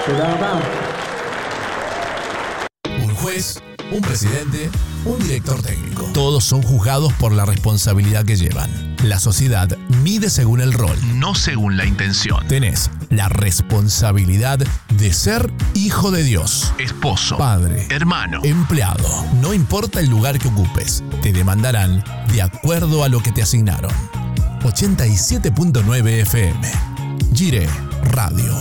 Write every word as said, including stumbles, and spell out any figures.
Un juez, un presidente, un director técnico. Todos son juzgados por la responsabilidad que llevan. La sociedad mide según el rol, no según la intención. Tenés la responsabilidad de ser hijo de Dios, esposo, padre, hermano, empleado. No importa el lugar que ocupes, te demandarán de acuerdo a lo que te asignaron. ochenta y siete punto nueve F M. Gire Radio.